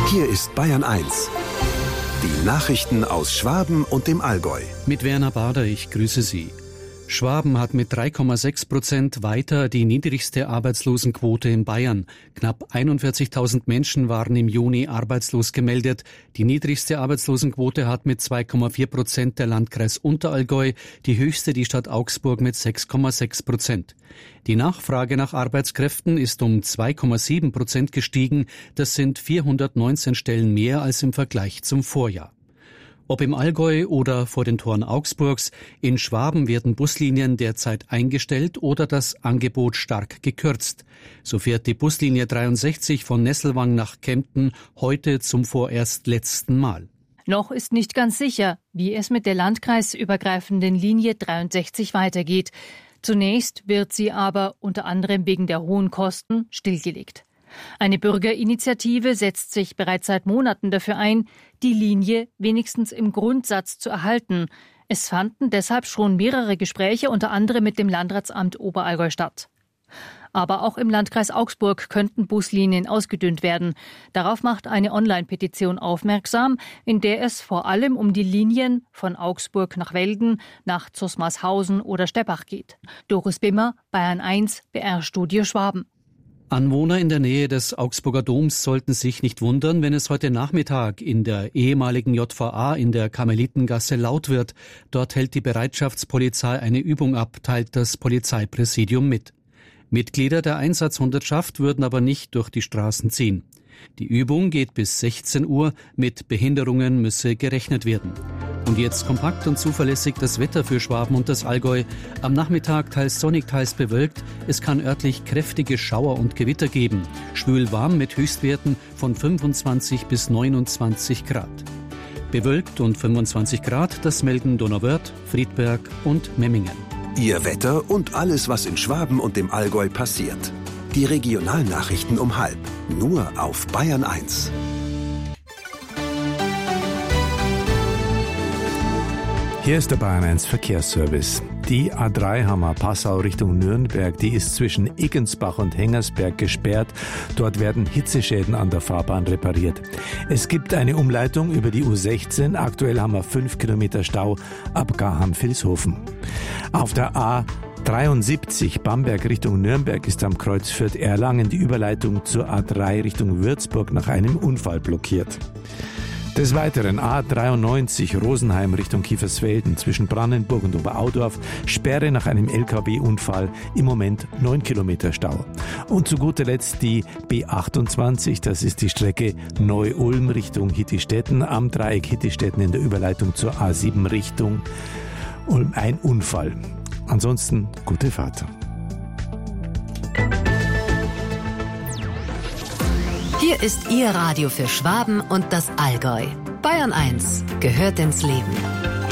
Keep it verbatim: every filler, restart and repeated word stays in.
Hier ist Bayern eins. Die Nachrichten aus Schwaben und dem Allgäu. Mit Werner Bader, ich grüße Sie. Schwaben hat mit drei Komma sechs Prozent weiter die niedrigste Arbeitslosenquote in Bayern. Knapp einundvierzigtausend Menschen waren im Juni arbeitslos gemeldet. Die niedrigste Arbeitslosenquote hat mit zwei Komma vier Prozent der Landkreis Unterallgäu, die höchste die Stadt Augsburg mit sechs Komma sechs Prozent. Die Nachfrage nach Arbeitskräften ist um zwei Komma sieben Prozent gestiegen. Das sind vierhundertneunzehn Stellen mehr als im Vergleich zum Vorjahr. Ob im Allgäu oder vor den Toren Augsburgs, in Schwaben werden Buslinien derzeit eingestellt oder das Angebot stark gekürzt. So fährt die Buslinie dreiundsechzig von Nesselwang nach Kempten heute zum vorerst letzten Mal. Noch ist nicht ganz sicher, wie es mit der landkreisübergreifenden Linie dreiundsechzig weitergeht. Zunächst wird sie aber unter anderem wegen der hohen Kosten stillgelegt. Eine Bürgerinitiative setzt sich bereits seit Monaten dafür ein, die Linie wenigstens im Grundsatz zu erhalten. Es fanden deshalb schon mehrere Gespräche, unter anderem mit dem Landratsamt Oberallgäu statt. Aber auch im Landkreis Augsburg könnten Buslinien ausgedünnt werden. Darauf macht eine Online-Petition aufmerksam, in der es vor allem um die Linien von Augsburg nach Welden, nach Zusmarshausen oder Steppach geht. Doris Bimmer, Bayern eins, B R-Studio Schwaben. Anwohner in der Nähe des Augsburger Doms sollten sich nicht wundern, wenn es heute Nachmittag in der ehemaligen J V A in der Karmelitengasse laut wird. Dort hält die Bereitschaftspolizei eine Übung ab, teilt das Polizeipräsidium mit. Mitglieder der Einsatzhundertschaft würden aber nicht durch die Straßen ziehen. Die Übung geht bis sechzehn Uhr, mit Behinderungen müsse gerechnet werden. Und jetzt kompakt und zuverlässig das Wetter für Schwaben und das Allgäu. Am Nachmittag teils sonnig, teils bewölkt. Es kann örtlich kräftige Schauer und Gewitter geben. Schwül warm mit Höchstwerten von fünfundzwanzig bis neunundzwanzig Grad. Bewölkt und fünfundzwanzig Grad, das melden Donauwörth, Friedberg und Memmingen. Ihr Wetter und alles, was in Schwaben und dem Allgäu passiert. Die Regionalnachrichten um halb. Nur auf Bayern eins. Hier ist der Bayern eins Verkehrsservice. Die A drei Hammer-Passau Richtung Nürnberg, die ist zwischen Iggensbach und Hengersberg gesperrt. Dort werden Hitzeschäden an der Fahrbahn repariert. Es gibt eine Umleitung über die U sechzehn. Aktuell haben wir fünf Kilometer Stau ab Garham-Vilshofen. Auf der A dreiundsiebzig Bamberg Richtung Nürnberg ist am Kreuz Fürth-Erlangen die Überleitung zur A drei Richtung Würzburg nach einem Unfall blockiert. Des Weiteren A dreiundneunzig Rosenheim Richtung Kiefersfelden zwischen Brandenburg und Oberaudorf, Sperre nach einem L K W-Unfall, im Moment neun Kilometer Stau. Und zu guter Letzt die B achtundzwanzig, das ist die Strecke Neu-Ulm Richtung Hittistetten, am Dreieck Hittistetten in der Überleitung zur A sieben Richtung Ulm, ein Unfall. Ansonsten gute Fahrt. Hier ist Ihr Radio für Schwaben und das Allgäu. Bayern eins gehört ins Leben.